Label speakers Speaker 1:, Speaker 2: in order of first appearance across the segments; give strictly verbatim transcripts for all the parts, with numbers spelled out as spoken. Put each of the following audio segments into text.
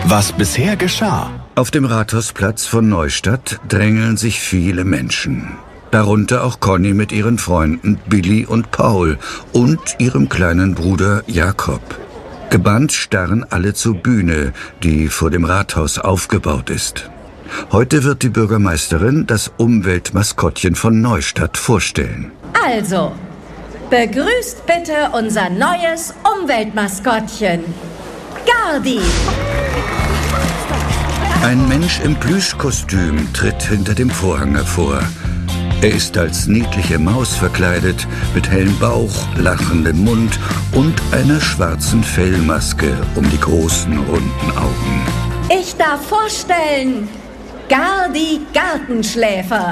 Speaker 1: Was bisher geschah.
Speaker 2: Auf dem Rathausplatz von Neustadt drängeln sich viele Menschen. Darunter auch Conny mit ihren Freunden Billy und Paul und ihrem kleinen Bruder Jakob. Gebannt starren alle zur Bühne, die vor dem Rathaus aufgebaut ist. Heute wird die Bürgermeisterin das Umweltmaskottchen von Neustadt vorstellen.
Speaker 3: Also, begrüßt bitte unser neues Umweltmaskottchen, Gardi.
Speaker 2: Ein Mensch im Plüschkostüm tritt hinter dem Vorhang hervor. Er ist als niedliche Maus verkleidet, mit hellem Bauch, lachendem Mund und einer schwarzen Fellmaske um die großen, runden Augen.
Speaker 3: Ich darf vorstellen, Gardi Gartenschläfer.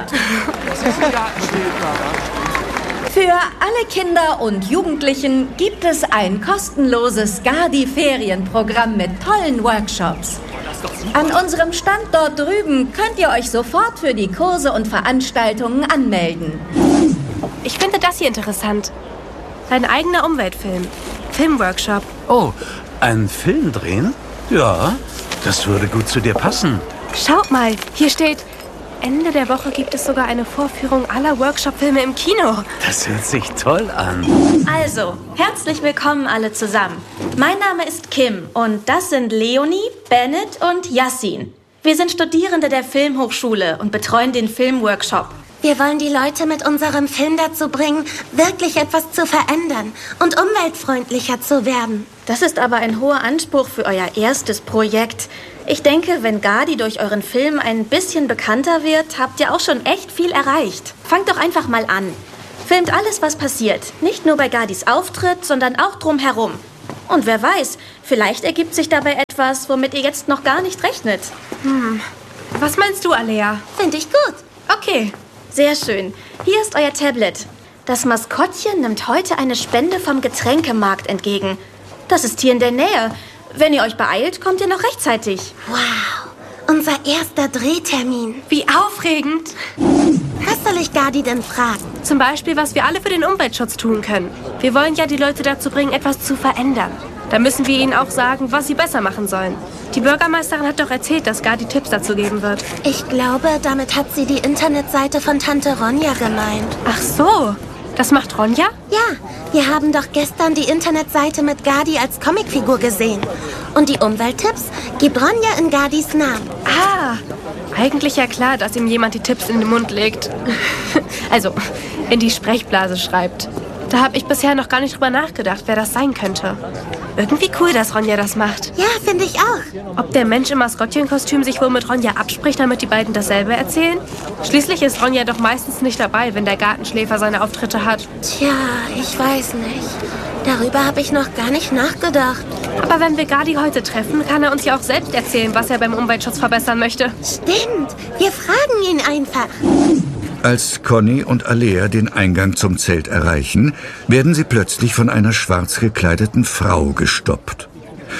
Speaker 3: Für alle Kinder und Jugendlichen gibt es ein kostenloses Gardi-Ferienprogramm mit tollen Workshops. An unserem Stand dort drüben könnt ihr euch sofort für die Kurse und Veranstaltungen anmelden.
Speaker 4: Ich finde das hier interessant. Dein eigener Umweltfilm. Filmworkshop.
Speaker 5: Oh, einen Film drehen? Ja, das würde gut zu dir passen.
Speaker 4: Schaut mal, hier steht, Ende der Woche gibt es sogar eine Vorführung aller Workshop-Filme im Kino.
Speaker 5: Das hört sich toll an.
Speaker 6: Also, herzlich willkommen alle zusammen. Mein Name ist Kim und das sind Leonie, Bennett und Yassin. Wir sind Studierende der Filmhochschule und betreuen den Filmworkshop.
Speaker 7: Wir wollen die Leute mit unserem Film dazu bringen, wirklich etwas zu verändern und umweltfreundlicher zu werden.
Speaker 6: Das ist aber ein hoher Anspruch für euer erstes Projekt. Ich denke, wenn Gardi durch euren Film ein bisschen bekannter wird, habt ihr auch schon echt viel erreicht. Fangt doch einfach mal an. Filmt alles, was passiert. Nicht nur bei Gardis Auftritt, sondern auch drumherum. Und wer weiß, vielleicht ergibt sich dabei etwas, womit ihr jetzt noch gar nicht rechnet.
Speaker 4: Hm. Was meinst du, Alea?
Speaker 7: Finde ich gut.
Speaker 6: Okay, sehr schön. Hier ist euer Tablet. Das Maskottchen nimmt heute eine Spende vom Getränkemarkt entgegen. Das ist hier in der Nähe. Wenn ihr euch beeilt, kommt ihr noch rechtzeitig.
Speaker 7: Wow, unser erster Drehtermin.
Speaker 4: Wie aufregend.
Speaker 7: Was soll ich Gardi denn fragen?
Speaker 4: Zum Beispiel, was wir alle für den Umweltschutz tun können. Wir wollen ja die Leute dazu bringen, etwas zu verändern. Da müssen wir ihnen auch sagen, was sie besser machen sollen. Die Bürgermeisterin hat doch erzählt, dass Gardi Tipps dazu geben wird.
Speaker 7: Ich glaube, damit hat sie die Internetseite von Tante Ronja gemeint.
Speaker 4: Ach so, das macht Ronja?
Speaker 7: Ja, wir haben doch gestern die Internetseite mit Gardi als Comicfigur gesehen. Und die Umwelttipps gibt Ronja in Gardis Namen.
Speaker 4: Ah, eigentlich ja klar, dass ihm jemand die Tipps in den Mund legt. Also, in die Sprechblase schreibt. Da habe ich bisher noch gar nicht drüber nachgedacht, wer das sein könnte. Irgendwie cool, dass Ronja das macht.
Speaker 7: Ja, finde ich auch.
Speaker 4: Ob der Mensch im Maskottchenkostüm sich wohl mit Ronja abspricht, damit die beiden dasselbe erzählen? Schließlich ist Ronja doch meistens nicht dabei, wenn der Gartenschläfer seine Auftritte hat.
Speaker 7: Tja, ich weiß nicht. Darüber habe ich noch gar nicht nachgedacht.
Speaker 4: Aber wenn wir Gardi heute treffen, kann er uns ja auch selbst erzählen, was er beim Umweltschutz verbessern möchte.
Speaker 7: Stimmt, wir fragen ihn einfach.
Speaker 2: Als Conny und Alea den Eingang zum Zelt erreichen, werden sie plötzlich von einer schwarz gekleideten Frau gestoppt.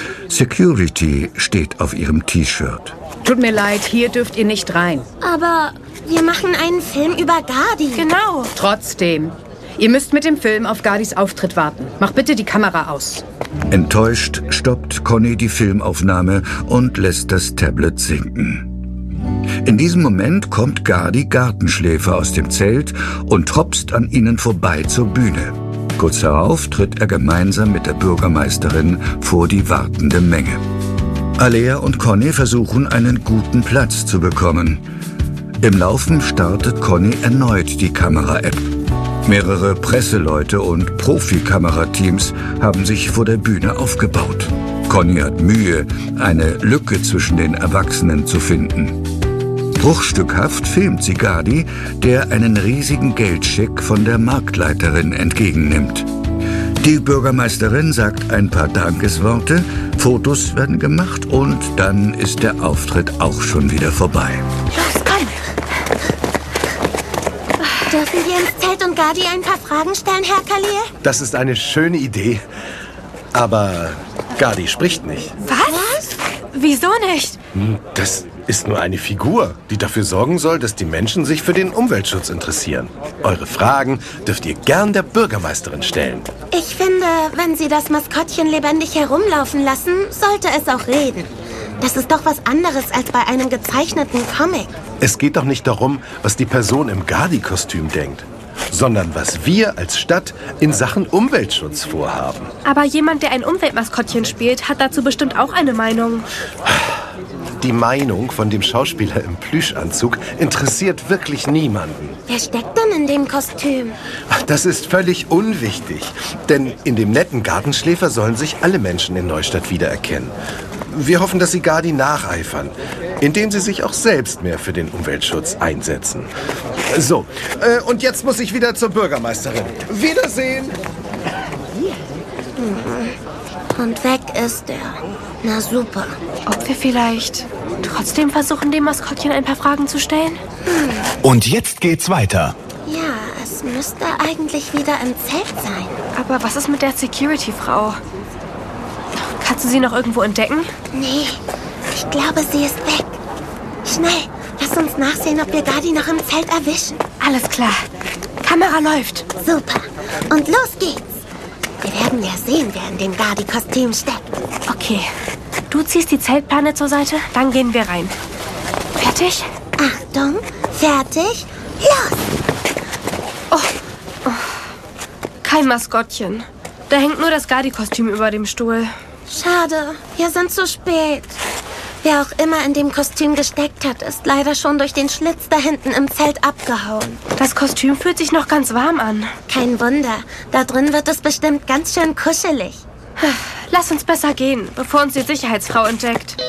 Speaker 2: Security steht auf ihrem T-Shirt.
Speaker 8: Tut mir leid, hier dürft ihr nicht rein.
Speaker 7: Aber wir machen einen Film über Gardi.
Speaker 4: Genau.
Speaker 8: Trotzdem. Ihr müsst mit dem Film auf Gardis Auftritt warten. Mach bitte die Kamera aus.
Speaker 2: Enttäuscht stoppt Conny die Filmaufnahme und lässt das Tablet sinken. In diesem Moment kommt Gardi Gartenschläfer aus dem Zelt und hopst an ihnen vorbei zur Bühne. Kurz darauf tritt er gemeinsam mit der Bürgermeisterin vor die wartende Menge. Alea und Conny versuchen, einen guten Platz zu bekommen. Im Laufen startet Conny erneut die Kamera-App. Mehrere Presseleute und Profi-Kamerateams haben sich vor der Bühne aufgebaut. Conny hat Mühe, eine Lücke zwischen den Erwachsenen zu finden. Bruchstückhaft filmt sie Gardi, der einen riesigen Geldscheck von der Marktleiterin entgegennimmt. Die Bürgermeisterin sagt ein paar Dankesworte, Fotos werden gemacht und dann ist der Auftritt auch schon wieder vorbei.
Speaker 7: Los, komm! Dürfen wir ins Zelt und Gardi ein paar Fragen stellen, Herr Kalir?
Speaker 9: Das ist eine schöne Idee, aber Gardi spricht nicht.
Speaker 4: Was? Wieso nicht?
Speaker 9: Das ist nur eine Figur, die dafür sorgen soll, dass die Menschen sich für den Umweltschutz interessieren. Eure Fragen dürft ihr gern der Bürgermeisterin stellen.
Speaker 7: Ich finde, wenn Sie das Maskottchen lebendig herumlaufen lassen, sollte es auch reden. Das ist doch was anderes als bei einem gezeichneten Comic.
Speaker 9: Es geht doch nicht darum, was die Person im Gardi-Kostüm denkt, sondern was wir als Stadt in Sachen Umweltschutz vorhaben.
Speaker 4: Aber jemand, der ein Umweltmaskottchen spielt, hat dazu bestimmt auch eine Meinung.
Speaker 9: Die Meinung von dem Schauspieler im Plüschanzug interessiert wirklich niemanden.
Speaker 7: Wer steckt denn in dem Kostüm?
Speaker 9: Das ist völlig unwichtig, denn in dem netten Gartenschläfer sollen sich alle Menschen in Neustadt wiedererkennen. Wir hoffen, dass Sie Gardi nacheifern, indem Sie sich auch selbst mehr für den Umweltschutz einsetzen. So, äh, und jetzt muss ich wieder zur Bürgermeisterin. Wiedersehen!
Speaker 7: Und weg ist er. Na super.
Speaker 4: Ob wir vielleicht trotzdem versuchen, dem Maskottchen ein paar Fragen zu stellen?
Speaker 7: Hm.
Speaker 1: Und jetzt geht's weiter.
Speaker 7: Ja, es müsste eigentlich wieder im Zelt sein.
Speaker 4: Aber was ist mit der Security-Frau? Kannst du sie noch irgendwo entdecken?
Speaker 7: Nee, ich glaube, sie ist weg. Schnell, lass uns nachsehen, ob wir Gardi noch im Zelt erwischen.
Speaker 4: Alles klar. Kamera läuft.
Speaker 7: Super. Und los geht's. Wir werden ja sehen, wer in dem Gardi-Kostüm steckt.
Speaker 4: Okay. Du ziehst die Zeltplane zur Seite, dann gehen wir rein. Fertig?
Speaker 7: Achtung, fertig, los!
Speaker 4: Oh, oh. Kein Maskottchen. Da hängt nur das Gardi-Kostüm über dem Stuhl.
Speaker 7: Schade, wir sind zu spät. Wer auch immer in dem Kostüm gesteckt hat, ist leider schon durch den Schlitz da hinten im Zelt abgehauen.
Speaker 4: Das Kostüm fühlt sich noch ganz warm an.
Speaker 7: Kein Wunder. Da drin wird es bestimmt ganz schön kuschelig.
Speaker 4: Lass uns besser gehen, bevor uns die Sicherheitsfrau entdeckt.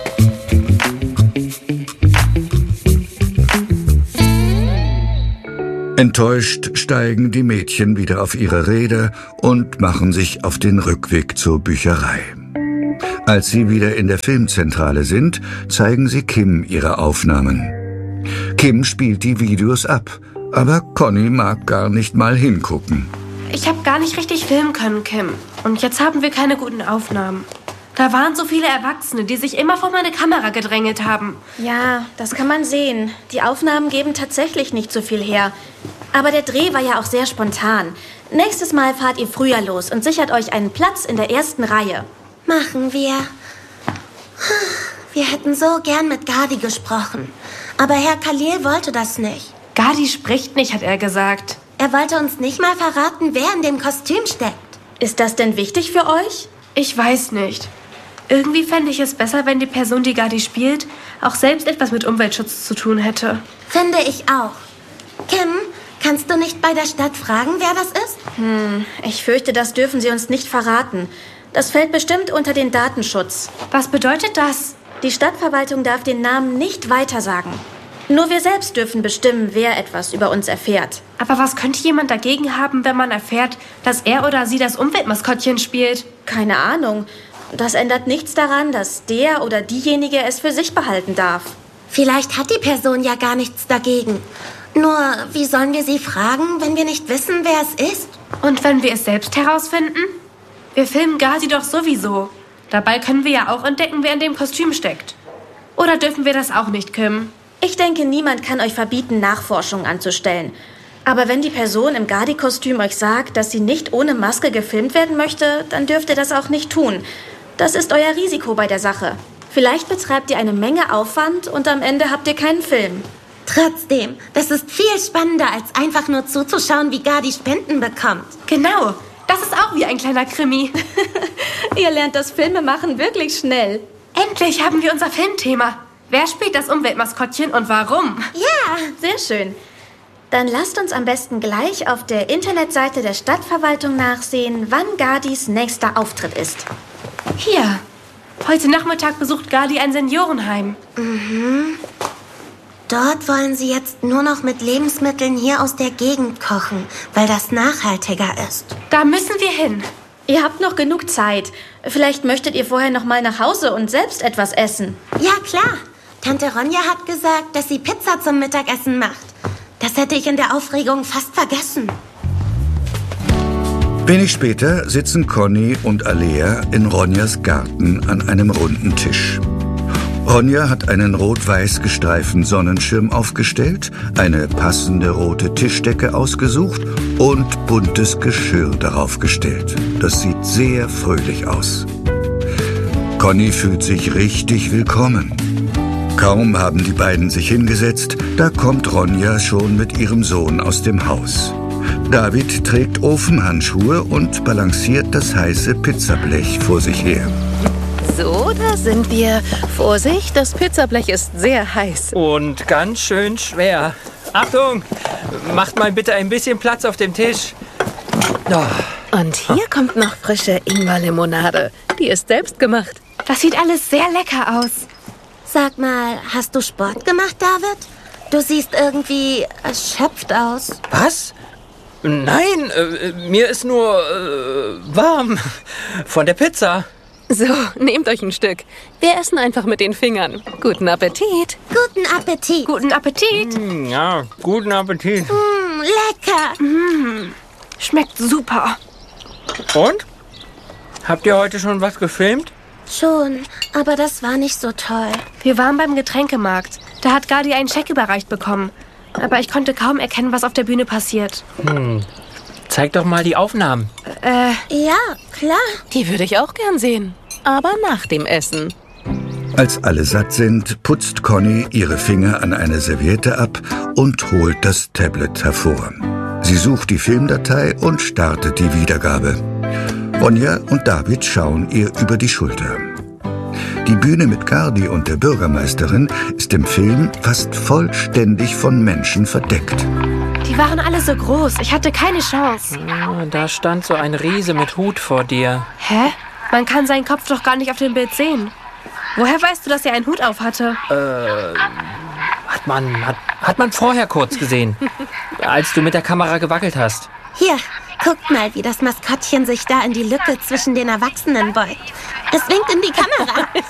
Speaker 2: Enttäuscht steigen die Mädchen wieder auf ihre Räder und machen sich auf den Rückweg zur Bücherei. Als sie wieder in der Filmzentrale sind, zeigen sie Kim ihre Aufnahmen. Kim spielt die Videos ab, aber Conny mag gar nicht mal hingucken.
Speaker 4: Ich habe gar nicht richtig filmen können, Kim. Und jetzt haben wir keine guten Aufnahmen. Da waren so viele Erwachsene, die sich immer vor meine Kamera gedrängelt haben.
Speaker 6: Ja, das kann man sehen. Die Aufnahmen geben tatsächlich nicht so viel her. Aber der Dreh war ja auch sehr spontan. Nächstes Mal fahrt ihr früher los und sichert euch einen Platz in der ersten Reihe.
Speaker 7: Machen wir. Wir hätten so gern mit Gardi gesprochen. Aber Herr Khalil wollte das nicht.
Speaker 4: Gardi spricht nicht, hat er gesagt.
Speaker 7: Er wollte uns nicht mal verraten, wer in dem Kostüm steckt.
Speaker 6: Ist das denn wichtig für euch?
Speaker 4: Ich weiß nicht. Irgendwie fände ich es besser, wenn die Person, die Gardi spielt, auch selbst etwas mit Umweltschutz zu tun hätte.
Speaker 7: Finde ich auch. Kim, kannst du nicht bei der Stadt fragen, wer das ist?
Speaker 6: Hm, ich fürchte, das dürfen sie uns nicht verraten. Das fällt bestimmt unter den Datenschutz.
Speaker 4: Was bedeutet das?
Speaker 6: Die Stadtverwaltung darf den Namen nicht weitersagen. Nur wir selbst dürfen bestimmen, wer etwas über uns erfährt.
Speaker 4: Aber was könnte jemand dagegen haben, wenn man erfährt, dass er oder sie das Umweltmaskottchen spielt?
Speaker 6: Keine Ahnung. Das ändert nichts daran, dass der oder diejenige es für sich behalten darf.
Speaker 7: Vielleicht hat die Person ja gar nichts dagegen. Nur, wie sollen wir sie fragen, wenn wir nicht wissen, wer es ist?
Speaker 4: Und wenn wir es selbst herausfinden? Wir filmen Gardi doch sowieso. Dabei können wir ja auch entdecken, wer in dem Kostüm steckt. Oder dürfen wir das auch nicht, Kim?
Speaker 6: Ich denke, niemand kann euch verbieten, Nachforschungen anzustellen. Aber wenn die Person im Gardi-Kostüm euch sagt, dass sie nicht ohne Maske gefilmt werden möchte, dann dürft ihr das auch nicht tun. Das ist euer Risiko bei der Sache. Vielleicht betreibt ihr eine Menge Aufwand und am Ende habt ihr keinen Film.
Speaker 7: Trotzdem, das ist viel spannender, als einfach nur zuzuschauen, wie Gardi Spenden bekommt.
Speaker 4: Genau, das ist auch wie ein kleiner Krimi.
Speaker 6: Ihr lernt das Filmemachen wirklich schnell.
Speaker 4: Endlich haben wir unser Filmthema. Wer spielt das Umweltmaskottchen und warum?
Speaker 6: Ja, sehr schön. Dann lasst uns am besten gleich auf der Internetseite der Stadtverwaltung nachsehen, wann Gardis nächster Auftritt ist.
Speaker 4: Hier. Heute Nachmittag besucht Gardi ein Seniorenheim.
Speaker 7: Mhm. Dort wollen sie jetzt nur noch mit Lebensmitteln hier aus der Gegend kochen, weil das nachhaltiger ist.
Speaker 4: Da müssen wir hin.
Speaker 6: Ihr habt noch genug Zeit. Vielleicht möchtet ihr vorher noch mal nach Hause und selbst etwas essen.
Speaker 7: Ja, klar. Tante Ronja hat gesagt, dass sie Pizza zum Mittagessen macht. Das hätte ich in der Aufregung fast vergessen.
Speaker 2: Wenig später sitzen Conny und Alea in Ronjas Garten an einem runden Tisch. Ronja hat einen rot-weiß gestreiften Sonnenschirm aufgestellt, eine passende rote Tischdecke ausgesucht und buntes Geschirr darauf gestellt. Das sieht sehr fröhlich aus. Conny fühlt sich richtig willkommen. Kaum haben die beiden sich hingesetzt, da kommt Ronja schon mit ihrem Sohn aus dem Haus. David trägt Ofenhandschuhe und balanciert das heiße Pizzablech vor sich her.
Speaker 10: So, da sind wir. Vorsicht, das Pizzablech ist sehr heiß.
Speaker 11: Und ganz schön schwer. Achtung, macht mal bitte ein bisschen Platz auf dem Tisch. Oh.
Speaker 10: Und hier kommt noch frische Ingwerlimonade. Die ist selbst gemacht.
Speaker 4: Das sieht alles sehr lecker aus.
Speaker 7: Sag mal, hast du Sport gemacht, David? Du siehst irgendwie erschöpft aus.
Speaker 11: Was? Nein, äh, mir ist nur äh, warm von der Pizza.
Speaker 10: So, nehmt euch ein Stück. Wir essen einfach mit den Fingern. Guten Appetit.
Speaker 7: Guten Appetit.
Speaker 4: Guten Appetit.
Speaker 11: Mm, ja, guten Appetit.
Speaker 7: Mm, lecker.
Speaker 4: Mm, schmeckt super.
Speaker 11: Und? Habt ihr heute schon was gefilmt?
Speaker 7: Schon, aber das war nicht so toll.
Speaker 4: Wir waren beim Getränkemarkt. Da hat Gardi einen Scheck überreicht bekommen. Aber ich konnte kaum erkennen, was auf der Bühne passiert.
Speaker 11: Hm. Zeig doch mal die Aufnahmen.
Speaker 4: Äh,
Speaker 7: ja, klar.
Speaker 10: Die würde ich auch gern sehen. Aber nach dem Essen.
Speaker 2: Als alle satt sind, putzt Conny ihre Finger an eine Serviette ab und holt das Tablet hervor. Sie sucht die Filmdatei und startet die Wiedergabe. Ronja und David schauen ihr über die Schulter. Die Bühne mit Gardi und der Bürgermeisterin ist im Film fast vollständig von Menschen verdeckt.
Speaker 4: Die waren alle so groß. Ich hatte keine Chance.
Speaker 11: Oh, da stand so ein Riese mit Hut vor dir.
Speaker 4: Hä? Man kann seinen Kopf doch gar nicht auf dem Bild sehen. Woher weißt du, dass er einen Hut auf hatte?
Speaker 11: Äh, hat man, hat, hat man vorher kurz gesehen, als du mit der Kamera gewackelt hast.
Speaker 7: Hier, guckt mal, wie das Maskottchen sich da in die Lücke zwischen den Erwachsenen beugt. Es winkt in die Kamera.